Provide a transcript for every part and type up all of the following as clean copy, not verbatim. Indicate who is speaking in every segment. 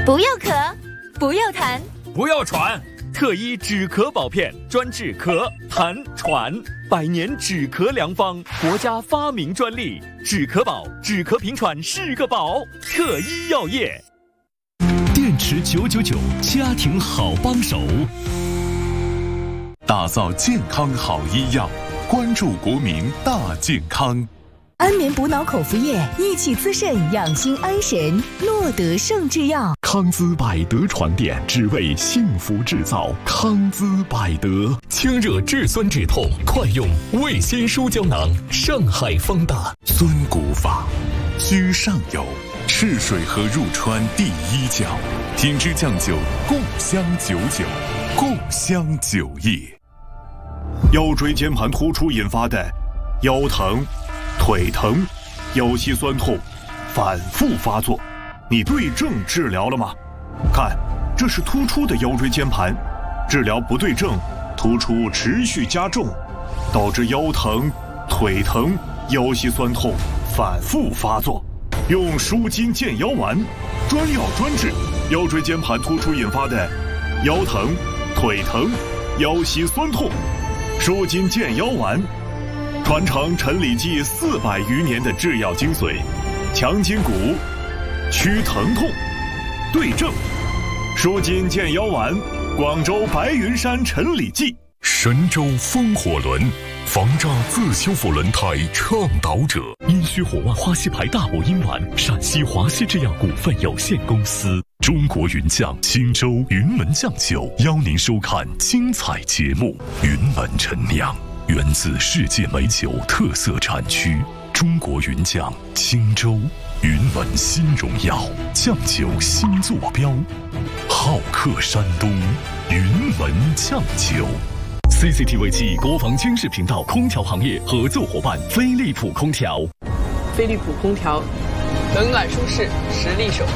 Speaker 1: 不要咳，不要痰，
Speaker 2: 不要喘。特医止咳宝片，专治咳、痰、喘，100年止咳良方，国家发明专利。止咳宝，止咳平喘是个宝。特医药业，
Speaker 3: 电池999，家庭好帮手。
Speaker 4: 打造健康好医药，关注国民大健康。
Speaker 5: 安眠补脑口服液，益气滋肾，养心安神。诺德圣制药，
Speaker 3: 康姿百德床垫，只为幸福制造。康姿百德，清热治酸止痛，快用味仙舒胶囊。上海方大
Speaker 4: 遵古法，居上游，赤水河入川第1角，品质酱酒，共襄99，共襄9亿。
Speaker 6: 腰椎间盘突出引发的腰疼、腿疼、腰膝酸痛反复发作，你对症治疗了吗？看，这是突出的腰椎间盘，治疗不对症，突出持续加重，导致腰疼、腿疼、腰膝酸痛反复发作。用舒筋健腰丸，专药专治腰椎间盘突出引发的腰疼、腿疼、腰膝酸痛。舒筋健腰丸，传承陈李济400余年的制药精髓，强筋骨，祛疼痛，对症。舒筋健腰丸，广州白云山陈李济。
Speaker 3: 神州风火轮，防诈自修复轮胎倡导者，阴虚火旺花溪牌大补阴丸，陕西华西制药股份有限公司。中国云酱青州云门酱酒，邀您收看精彩节目。云门陈酿，源自世界美酒特色产区中国云酱青州云门新荣耀，酱酒新坐标，好客山东云门酱酒。CCTV 暨国防军事频道空调行业合作伙伴飞利浦空调。
Speaker 7: 飞利浦空调，冷暖舒适，实力守护。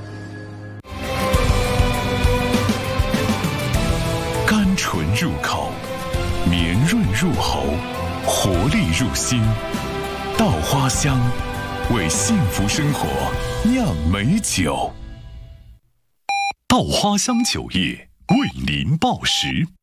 Speaker 4: 甘醇入口，绵润入喉，活力入心。稻花香，为幸福生活酿美酒。稻花香酒业为您报时。